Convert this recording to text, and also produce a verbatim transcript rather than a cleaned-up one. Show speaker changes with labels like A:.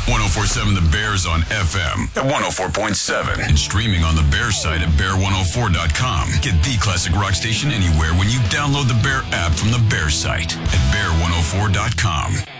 A: ten forty-seven The Bear's on F M at one oh four point seven and streaming on the Bear site at bear one oh four dot com. Get the classic rock station anywhere when you download the Bear app from the Bear site at bear one oh four dot com.